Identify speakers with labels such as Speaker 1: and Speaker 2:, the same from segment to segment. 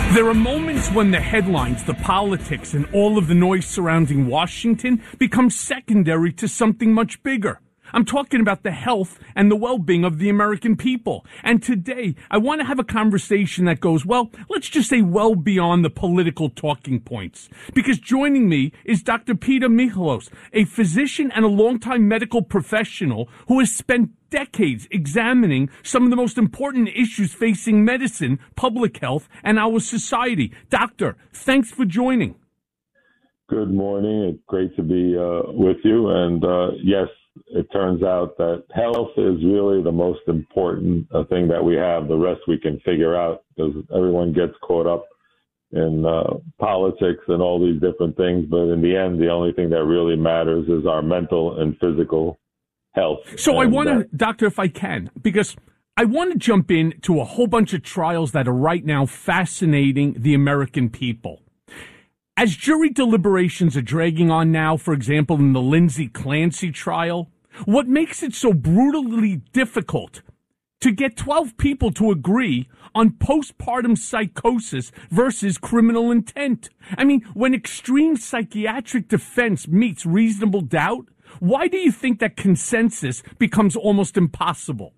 Speaker 1: There are moments when the headlines, the politics, and all of the noise surrounding Washington become secondary to something much bigger. I'm talking about the health and the well-being of the American people. And today, I want to have a conversation that goes, well, let's just say well beyond the political talking points. Because joining me is Dr. Peter Michalos, a physician and a longtime medical professional who has spent decades examining some of the most important issues facing medicine, public health, and our society. Doctor, thanks for joining.
Speaker 2: Good morning. It's great to be with you. And yes, it turns out that health is really the most important thing that we have. The rest we can figure out because everyone gets caught up in politics and all these different things. But in the end, the only thing that really matters is our mental and physical health.
Speaker 1: So I want to, Doctor, if I can, because I want to jump into a whole bunch of trials that are right now fascinating the American people. As jury deliberations are dragging on now, for example, in the Lindsay Clancy trial, what makes it so brutally difficult to get 12 people to agree on postpartum psychosis versus criminal intent? I mean, when extreme psychiatric defense meets reasonable doubt, why do you think that consensus becomes almost impossible?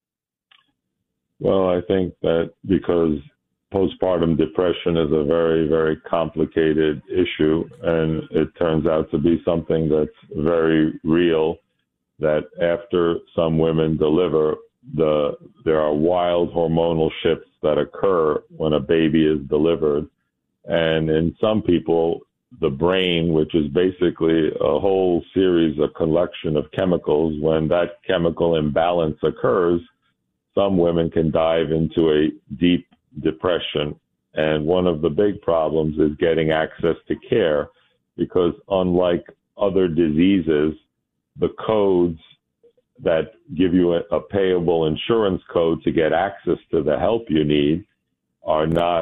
Speaker 2: Well, I think that because postpartum depression is a very, very complicated issue, and it turns out to be something that's very real, that after some women deliver, there are wild hormonal shifts that occur when a baby is delivered. And in some people, the brain, which is basically a whole series, a collection of chemicals, when that chemical imbalance occurs, some women can dive into a deep depression. And one of the big problems is getting access to care, because unlike other diseases, the codes that give you a payable insurance code to get access to the help you need are not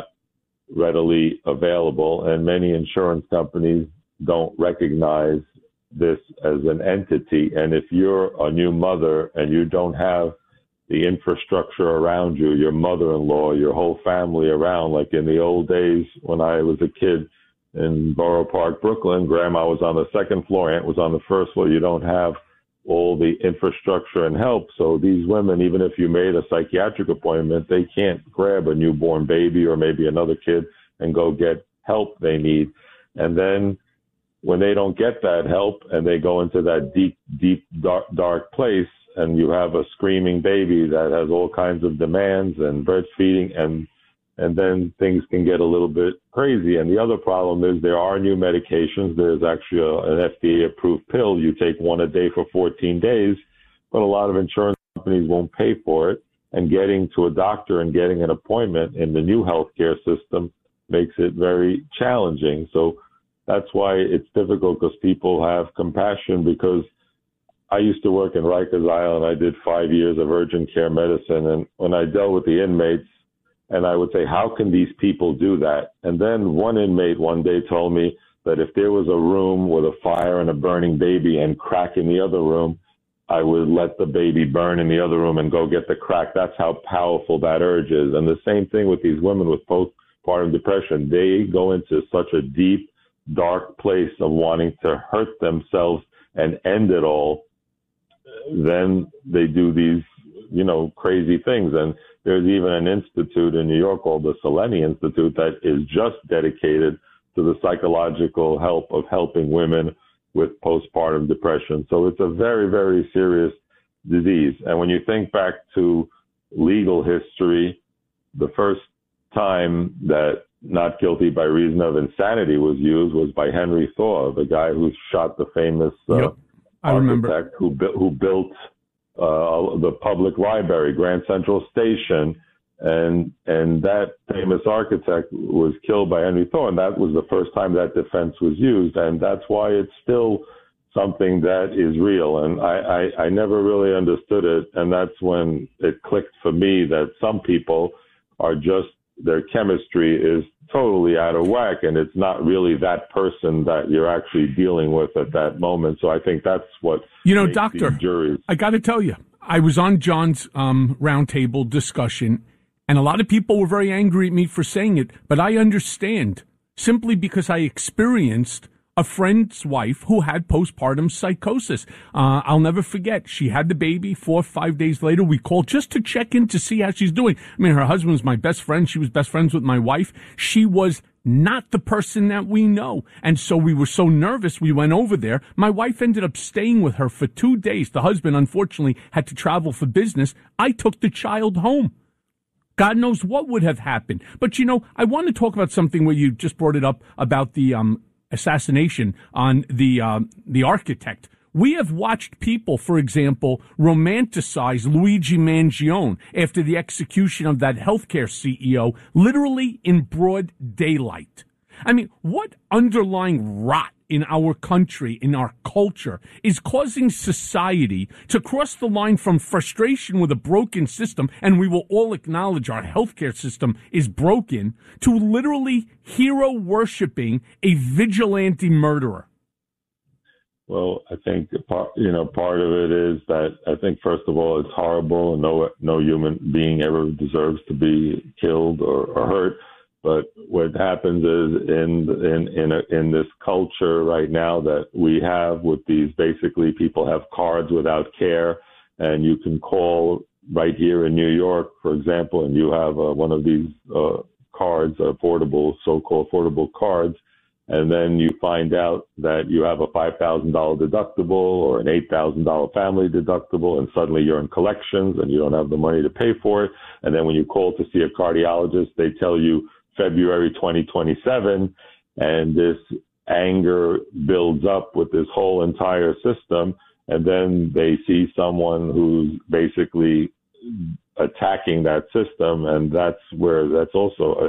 Speaker 2: readily available. And many insurance companies don't recognize this as an entity. And if you're a new mother and you don't have the infrastructure around you, your mother-in-law, your whole family around, like in the old days when I was a kid in Borough Park, Brooklyn, grandma was on the second floor, aunt was on the first floor. You don't have all the infrastructure and help. So these women, even if you made a psychiatric appointment, they can't grab a newborn baby or maybe another kid and go get help they need. And then when they don't get that help and they go into that deep, dark place, and you have a screaming baby that has all kinds of demands and breastfeeding, and then things can get a little bit crazy. And the other problem is there are new medications. There's actually an FDA-approved pill you take one a day for 14 days, but a lot of insurance companies won't pay for it. And getting to a doctor and getting an appointment in the new healthcare system makes it very challenging. So that's why it's difficult, because people have compassion, because I used to work in Rikers Island. I did 5 years of urgent care medicine. And when I dealt with the inmates, and I would say, how can these people do that? And then one inmate one day told me that if there was a room with a fire and a burning baby and crack in the other room, I would let the baby burn in the other room and go get the crack. That's how powerful that urge is. And the same thing with these women with postpartum depression. They go into such a deep, dark place of wanting to hurt themselves and end it all. Then they do these, crazy things. And there's even an institute in New York called the Seleni Institute that is just dedicated to the psychological help of helping women with postpartum depression. So it's a very, very serious disease. And when you think back to legal history, the first time that not guilty by reason of insanity was used was by Henry Thor, the guy who shot the famous architect who built the public library, Grand Central Station, and that famous architect was killed by Henry Thor, and that was the first time that defense was used, and that's why it's still something that is real. And I never really understood it, and that's when it clicked for me that some people are just, their chemistry is totally out of whack, and it's not really that person that you're actually dealing with at that moment. So I think that's what
Speaker 1: Doctor,
Speaker 2: juries.
Speaker 1: I got to tell you, I was on John's roundtable discussion, And a lot of people were very angry at me for saying it, but I understand, simply because I experienced a friend's wife who had postpartum psychosis. I'll never forget. She had the baby. 4 or 5 days later, we called just to check in to see how she's doing. I mean, her husband was my best friend. She was best friends with my wife. She was not the person that we know. And so we were so nervous, we went over there. My wife ended up staying with her for 2 days. The husband, unfortunately, had to travel for business. I took the child home. God knows what would have happened. But, you know, I want to talk about something where you just brought it up about the assassination on the architect. We have watched people, for example, romanticize Luigi Mangione after the execution of that healthcare CEO, literally in broad daylight. I mean, what underlying rot in our country, in our culture, is causing society to cross the line from frustration with a broken system, and we will all acknowledge our healthcare system is broken, to literally hero-worshipping a vigilante murderer?
Speaker 2: Well, I think part of it is that I think, first of all, it's horrible, and no human being ever deserves to be killed or hurt. But what happens is in this culture right now that we have with these, basically people have cards without care, and you can call right here in New York, for example, and you have one of these cards, so-called affordable cards, and then you find out that you have a $5,000 deductible or an $8,000 family deductible, and suddenly you're in collections and you don't have the money to pay for it. And then when you call to see a cardiologist, they tell you February 2027, and this anger builds up with this whole entire system, and then they see someone who's basically attacking that system, and that's also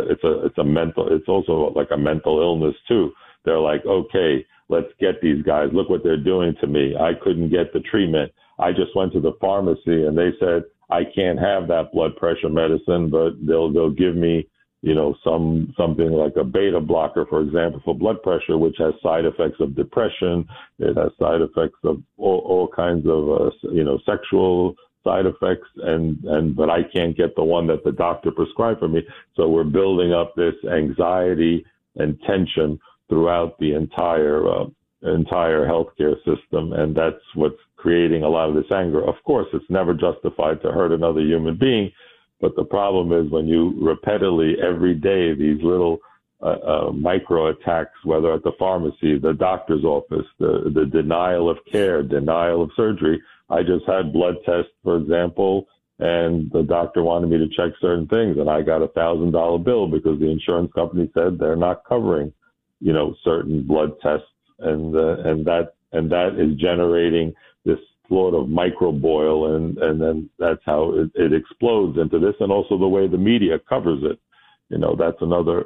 Speaker 2: it's also like a mental illness too. They're like, okay, let's get these guys. Look what they're doing to me. I couldn't get the treatment. I just went to the pharmacy and they said I can't have that blood pressure medicine, but they'll give me, you know, something like a beta blocker, for example, for blood pressure, which has side effects of depression. It has side effects of all kinds of, sexual side effects. But I can't get the one that the doctor prescribed for me. So we're building up this anxiety and tension throughout the entire healthcare system. And that's what's creating a lot of this anger. Of course, it's never justified to hurt another human being. But the problem is when you repeatedly every day, these little micro attacks, whether at the pharmacy, the doctor's office, the denial of care, denial of surgery. I just had blood tests, for example, and the doctor wanted me to check certain things, and I got a $1,000 bill because the insurance company said they're not covering, certain blood tests, and that is generating this sort of micro boil, and then that's how it explodes into this, and also the way the media covers it. That's another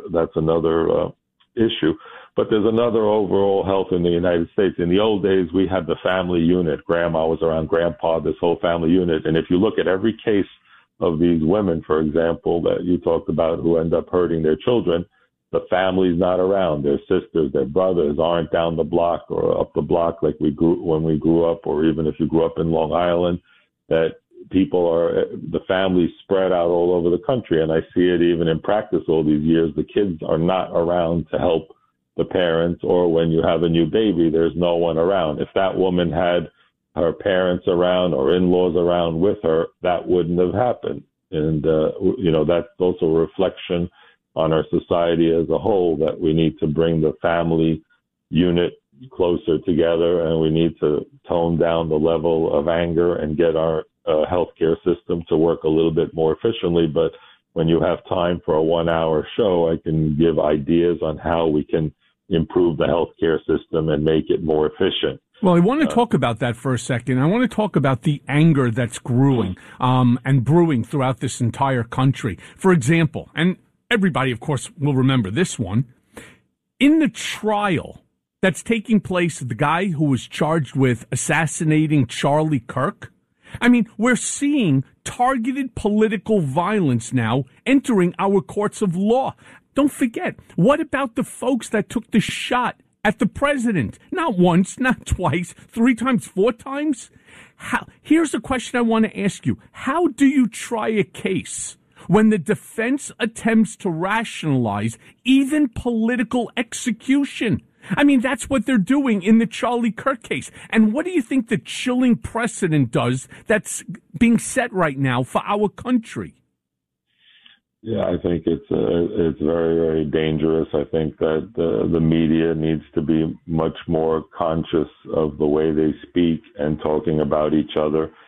Speaker 2: issue. But there's another overall health in the United States. In the old days, we had the family unit. Grandma was around grandpa, this whole family unit. And if you look at every case of these women, for example, that you talked about who end up hurting their children, the family's not around. Their sisters, their brothers aren't down the block or up the block like when we grew up, or even if you grew up in Long Island, that the families spread out all over the country. And I see it even in practice all these years. The kids are not around to help the parents, or when you have a new baby, there's no one around. If that woman had her parents around or in-laws around with her, that wouldn't have happened. And, that's also a reflection on our society as a whole, that we need to bring the family unit closer together, and we need to tone down the level of anger and get our healthcare system to work a little bit more efficiently. But when you have time for a 1-hour show, I can give ideas on how we can improve the healthcare system and make it more efficient.
Speaker 1: Well, I want to talk about that for a second. I want to talk about the anger that's brewing throughout this entire country. For example, and everybody, of course, will remember this one, in the trial that's taking place, the guy who was charged with assassinating Charlie Kirk. I mean, we're seeing targeted political violence now entering our courts of law. Don't forget, what about the folks that took the shot at the president? Not once, not twice, 3 times, 4 times? Here's a question I want to ask you. How do you try a case when the defense attempts to rationalize even political execution. I mean, that's what they're doing in the Charlie Kirk case. And what do you think the chilling precedent does that's being set right now for our country?
Speaker 2: Yeah, I think it's very, very dangerous. I think that the media needs to be much more conscious of the way they speak and talking about each other.